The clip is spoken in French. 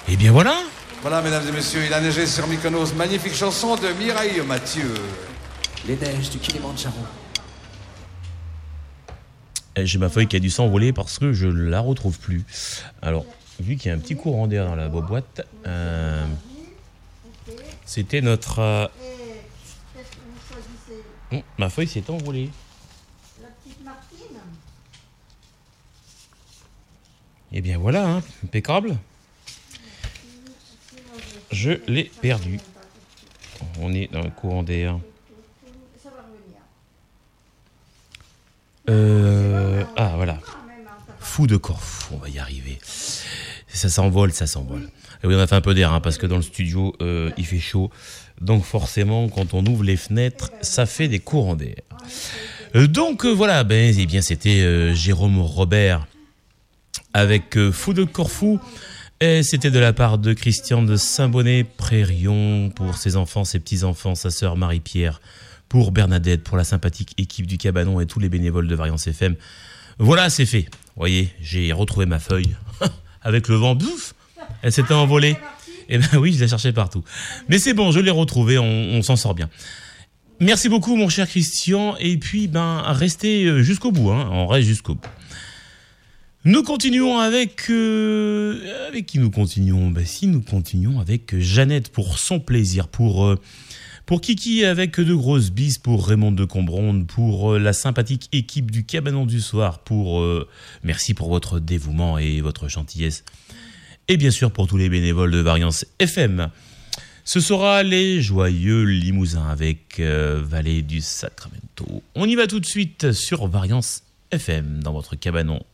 Et bien voilà. Voilà, mesdames et messieurs, il a neigé sur Mykonos. Magnifique chanson de Mireille Mathieu. Les neiges du Kilimandjaro. J'ai ma feuille qui a dû s'envoler parce que je ne la retrouve plus. Alors, vu qu'il y a un petit courant d'air dans la boîte, c'était notre... ma feuille s'est envolée. La petite Martine. Et bien voilà, hein, impeccable. Je l'ai perdu. On est dans le courant d'air. Ça va revenir. Ah voilà. Fou de Corfou, on va y arriver. Ça s'envole, ça s'envole. Et oui, on a fait un peu d'air, hein, parce que dans le studio, il fait chaud. Donc forcément, quand on ouvre les fenêtres, ça fait des courants d'air. Donc voilà, eh bien c'était Jérôme Robert avec Fou de Corfou. Et c'était de la part de Christian de Saint-Bonnet-Prérion pour ses enfants, ses petits-enfants, sa sœur Marie-Pierre, pour Bernadette, pour la sympathique équipe du Cabanon et tous les bénévoles de Variance FM. Voilà, c'est fait. Vous voyez, j'ai retrouvé ma feuille. Avec le vent, bouf, elle s'était envolée. Eh ben oui, je l'ai cherchée partout. Mais c'est bon, je l'ai retrouvée, on s'en sort bien. Merci beaucoup, mon cher Christian. Et puis, restez jusqu'au bout. Hein. On reste jusqu'au bout. Nous continuons avec qui nous continuons? Si nous continuons avec Jeannette pour son plaisir, pour Kiki avec de grosses bises, pour Raymond de Combronde, pour la sympathique équipe du Cabanon du Soir, merci pour votre dévouement et votre gentillesse, et bien sûr pour tous les bénévoles de Variance FM. Ce sera les joyeux Limousins avec Vallée du Sacramento. On y va tout de suite sur Variance FM dans votre Cabanon